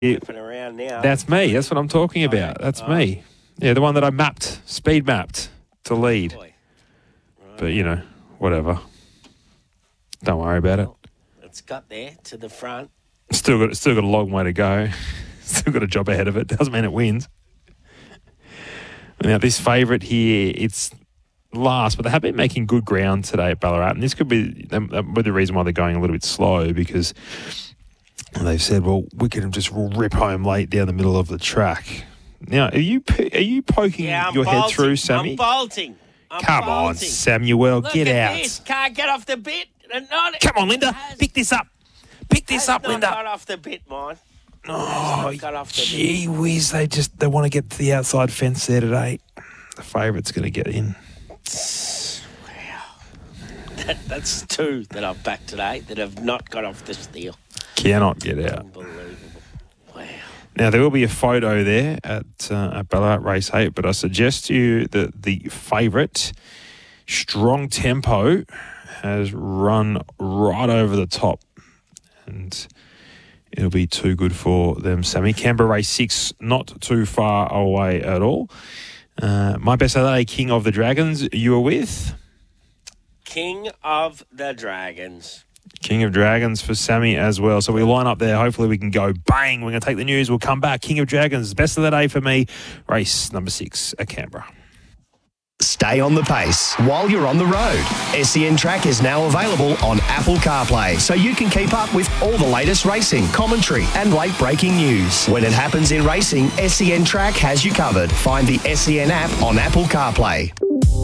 Whipping around now. That's me. That's what I'm talking about. That's me. Yeah, the one that I speed mapped to lead. Boy. But, whatever. Don't worry about it. It's got there to the front. Still got a long way to go. Still got a job ahead of it. Doesn't mean it wins. Now, this favourite here, it's last, but they have been making good ground today at Ballarat, and this could be the reason why they're going a little bit slow, because they've said, well, we can just rip home late down the middle of the track. Now, are you poking your head through, Sammy? I'm bolting. Come on, Samuel, Look get at out. This. Can't get off the bit. Come on, Linda, pick this up. Pick this up, Linda. Got off the bit, mine. Oh, gee whiz, they want to get to the outside fence there today. The favourite's going to get in. Wow. That's two that I've backed today that have not got off the steel. Cannot get out. Unbelievable. Wow. Now, there will be a photo there at Ballarat Race 8, but I suggest to you that the favourite, Strong Tempo, has run right over the top. And it'll be too good for them, Sammy. Canberra Race 6, not too far away at all. My best of the day, King of the Dragons, you were with? King of the Dragons. King of Dragons for Sammy as well. So we line up there. Hopefully we can go bang. We're going to take the news. We'll come back. King of Dragons, best of the day for me. Race number 6 at Canberra. Stay on the pace while you're on the road. SEN Track is now available on Apple CarPlay, so you can keep up with all the latest racing, commentary and late breaking news. When it happens in racing, SEN Track has you covered. Find the SEN app on Apple CarPlay.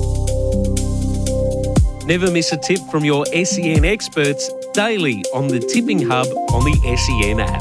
Never miss a tip from your SEN experts daily on the Tipping Hub on the SEN app.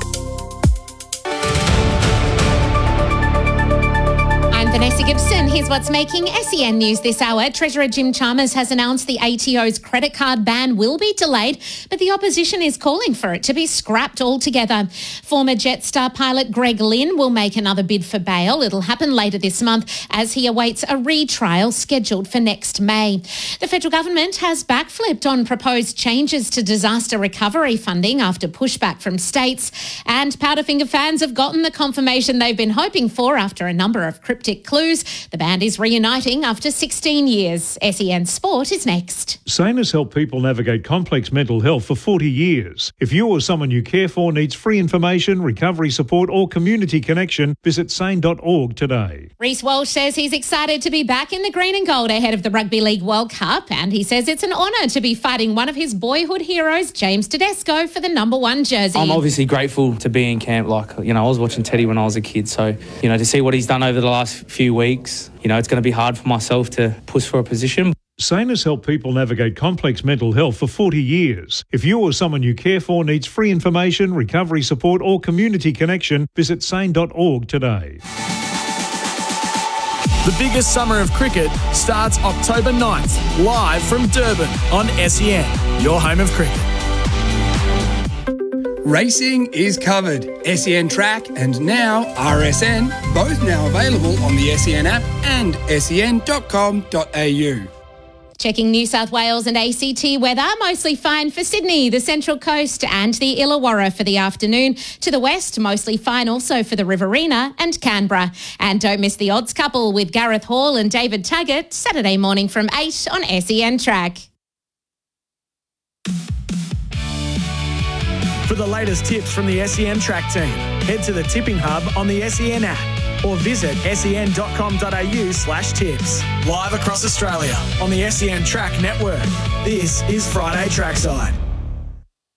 Vanessa Gibson, here's what's making SEN news this hour. Treasurer Jim Chalmers has announced the ATO's credit card ban will be delayed, but the opposition is calling for it to be scrapped altogether. Former Jetstar pilot Greg Lynn will make another bid for bail. It'll happen later this month as he awaits a retrial scheduled for next May. The federal government has backflipped on proposed changes to disaster recovery funding after pushback from states, and Powderfinger fans have gotten the confirmation they've been hoping for after a number of cryptic clues. The band is reuniting after 16 years. SEN Sport is next. SANE has helped people navigate complex mental health for 40 years. If you or someone you care for needs free information, recovery support or community connection, visit sane.org today. Reece Walsh says he's excited to be back in the green and gold ahead of the Rugby League World Cup, and he says it's an honour to be fighting one of his boyhood heroes, James Tedesco, for the number 1 jersey. I'm obviously grateful to be in camp. I was watching Teddy when I was a kid, so, to see what he's done over the last few weeks, it's going to be hard for myself to push for a position. SANE has helped people navigate complex mental health for 40 years. If you or someone you care for needs free information, recovery support or community connection, visit sane.org today. The biggest summer of cricket starts October 9th, live from Durban on SEN, your home of cricket. Racing is covered. SEN Track and now RSN, both now available on the SEN app and sen.com.au. Checking New South Wales and ACT weather, mostly fine for Sydney, the Central Coast and the Illawarra for the afternoon. To the west, mostly fine also for the Riverina and Canberra. And don't miss the odds couple with Gareth Hall and David Taggart, Saturday morning from 8 on SEN Track. For the latest tips from the SEN Track team, head to the Tipping Hub on the SEN app or visit sen.com.au/tips. Live across Australia on the SEN Track network. This is Friday Trackside.